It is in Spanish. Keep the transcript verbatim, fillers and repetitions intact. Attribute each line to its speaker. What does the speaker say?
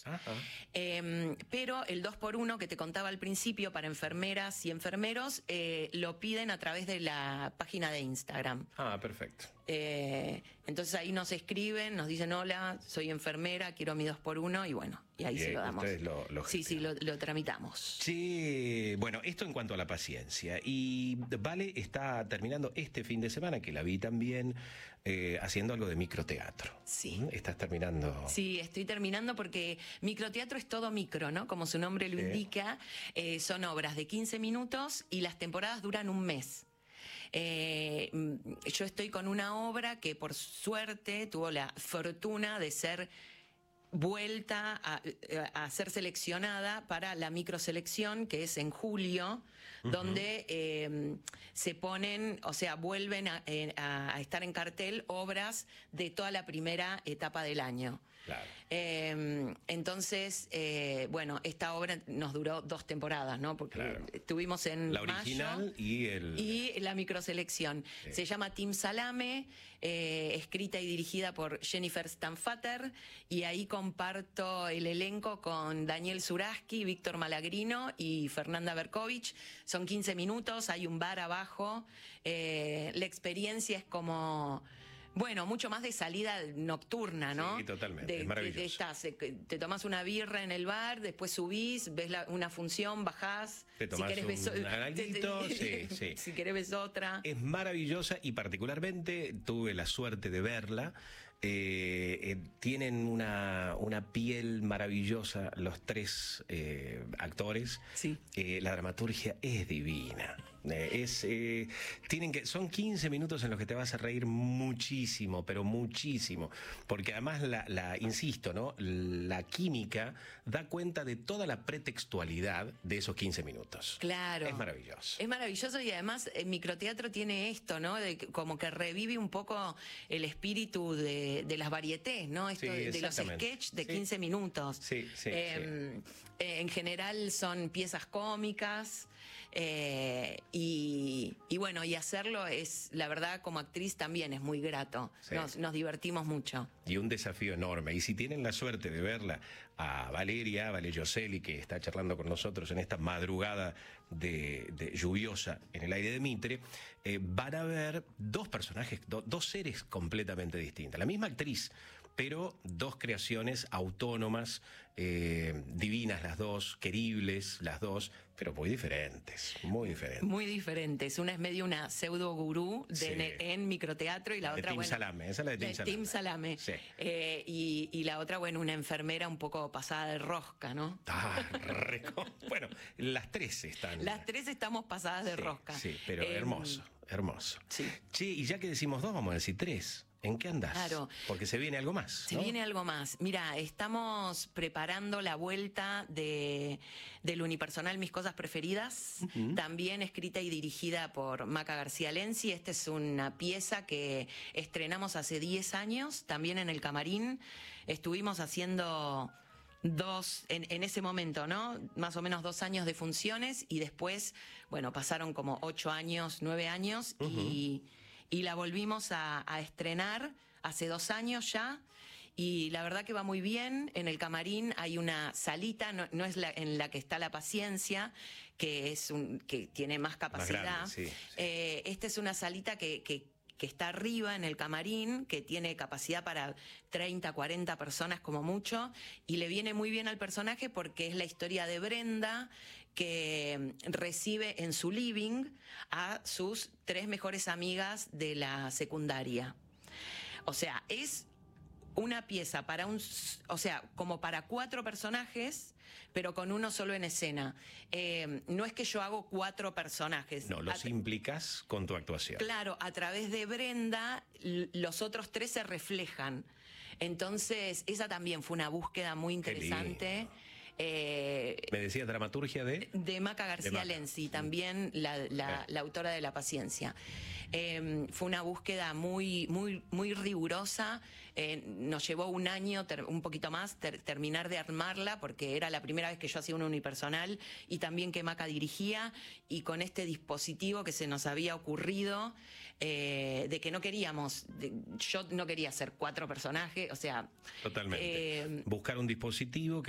Speaker 1: minutos.
Speaker 2: Ajá.
Speaker 1: Eh, pero el dos por uno que te contaba al principio para enfermeras y enfermeros, eh, lo piden a través de la página de Instagram.
Speaker 2: Ah, perfecto.
Speaker 1: Eh, entonces ahí nos escriben, nos dicen: hola, soy enfermera, quiero mi dos por uno, y bueno, y ahí
Speaker 2: Y
Speaker 1: se lo damos.
Speaker 2: ustedes lo, lo
Speaker 1: sí, sí, lo, lo tramitamos.
Speaker 2: Sí, bueno, esto en cuanto a la paciencia. Y Vale está terminando este fin de semana, que la vi también, eh, haciendo algo de microteatro.
Speaker 1: Sí.
Speaker 2: ¿Mm? Estás terminando.
Speaker 1: Sí, estoy terminando porque microteatro es todo micro, ¿no? Como su nombre lo
Speaker 2: Sí.
Speaker 1: indica, eh, son obras de quince minutos y las temporadas duran un mes. Eh, yo estoy con una obra que por suerte tuvo la fortuna de ser vuelta a, a ser seleccionada para la microselección, que es en julio, uh-huh. donde eh, se ponen, o sea, vuelven a, a, a estar en cartel obras de toda la primera etapa del año.
Speaker 2: Claro.
Speaker 1: Eh, entonces, eh, bueno, esta obra nos duró dos temporadas, ¿no? Porque
Speaker 2: claro.
Speaker 1: estuvimos en
Speaker 2: la original
Speaker 1: mayo
Speaker 2: y el
Speaker 1: y la microselección. Sí. Se llama Team Salame, eh, escrita y dirigida por Jennifer Stanfater, y ahí comparto el elenco con Daniel Zuraski, Víctor Malagrino y Fernanda Berkovich. Son quince minutos, hay un bar abajo. Eh, la experiencia es como... Bueno, mucho más de salida nocturna, ¿no?
Speaker 2: Sí, totalmente,
Speaker 1: de,
Speaker 2: es maravilloso.
Speaker 1: De, de estás, te tomás una birra en el bar, después subís, ves la, una función, bajás.
Speaker 2: Te tomás
Speaker 1: si querés
Speaker 2: un
Speaker 1: ves,
Speaker 2: analito,
Speaker 1: te, te,
Speaker 2: sí, sí.
Speaker 1: Si querés ves otra.
Speaker 2: Es maravillosa y particularmente tuve la suerte de verla. Eh, eh, tienen una, una piel maravillosa los tres eh, actores.
Speaker 1: Sí.
Speaker 2: Eh, la dramaturgia es divina. Eh, es, eh, tienen que, son quince minutos en los que te vas a reír muchísimo, pero muchísimo. Porque además, la, la insisto, ¿no? La química da cuenta de toda la pretextualidad de esos quince minutos.
Speaker 1: Claro.
Speaker 2: Es maravilloso.
Speaker 1: Es maravilloso y además el microteatro tiene esto, ¿no? De, como que revive un poco el espíritu de, de las varietés, ¿no? Esto
Speaker 2: Sí,
Speaker 1: de, de los sketch de
Speaker 2: sí.
Speaker 1: quince minutos.
Speaker 2: Sí, sí,
Speaker 1: eh,
Speaker 2: sí.
Speaker 1: En general son piezas cómicas eh, y, y bueno, y hacerlo es, la verdad, como actriz también es muy grato.
Speaker 2: Sí.
Speaker 1: Nos, nos divertimos mucho.
Speaker 2: Y un desafío enorme. Y si tienen la suerte de verla a Valeria, Vale Gioselli, que está charlando con nosotros en esta madrugada de, de lluviosa en el aire de Mitre, eh, van a ver dos personajes, do, dos seres completamente distintas. La misma actriz, pero dos creaciones autónomas, eh, divinas las dos, queribles las dos, pero muy diferentes, muy diferentes.
Speaker 1: Muy diferentes. Una es medio una pseudo gurú de,
Speaker 2: sí.
Speaker 1: en, en microteatro y la
Speaker 2: de
Speaker 1: otra,
Speaker 2: Team
Speaker 1: bueno...
Speaker 2: Salame, esa es la de Team
Speaker 1: de
Speaker 2: Salame.
Speaker 1: Team Salame.
Speaker 2: Sí.
Speaker 1: Eh, y, y la otra, bueno, una enfermera un poco pasada de rosca, ¿no?
Speaker 2: Ah, reco... Bueno, las tres están...
Speaker 1: Las tres estamos pasadas de
Speaker 2: sí,
Speaker 1: rosca.
Speaker 2: Sí, pero eh, hermoso, hermoso.
Speaker 1: Sí.
Speaker 2: Che, y ya que decimos dos, vamos a decir tres. ¿En qué andás?
Speaker 1: Claro.
Speaker 2: Porque se viene algo más,
Speaker 1: Se
Speaker 2: ¿no?
Speaker 1: viene algo más. Mira, estamos preparando la vuelta de, del unipersonal Mis Cosas Preferidas, uh-huh. también escrita y dirigida por Maca García Lenzi. Esta es una pieza que estrenamos hace diez años, también en el Camarín. Estuvimos haciendo... dos, en, en ese momento, ¿no? Más o menos dos años de funciones y después, bueno, pasaron como ocho años, nueve años uh-huh. y, y la volvimos a, a estrenar hace dos años ya y la verdad que va muy bien. En el Camarín hay una salita, no, no es la en la que está La Paciencia, que es un que tiene más capacidad.
Speaker 2: Más grande, sí, sí.
Speaker 1: Eh, esta es una salita que, que que está arriba en el Camarín, que tiene capacidad para treinta, cuarenta personas como mucho, y le viene muy bien al personaje porque es la historia de Brenda, que recibe en su living a sus tres mejores amigas de la secundaria. O sea, es una pieza para un, o sea, como para cuatro personajes, pero con uno solo en escena. Eh, no es que yo hago cuatro personajes.
Speaker 2: No, los implicas con tu actuación.
Speaker 1: Claro, a través de Brenda, los otros tres se reflejan. Entonces, esa también fue una búsqueda muy interesante.
Speaker 2: Eh, Me decías dramaturgia de...
Speaker 1: De Maca García
Speaker 2: de Maca.
Speaker 1: Lenzi, también la, la, la autora de La Paciencia. Eh, fue una búsqueda muy, muy, muy rigurosa. Eh, nos llevó un año, ter, un poquito más, ter, terminar de armarla, porque era la primera vez que yo hacía un unipersonal y también que Maca dirigía, y con este dispositivo que se nos había ocurrido, eh, de que no queríamos, de, yo no quería hacer cuatro personajes, o sea...
Speaker 2: Totalmente.
Speaker 1: Eh,
Speaker 2: Buscar un dispositivo que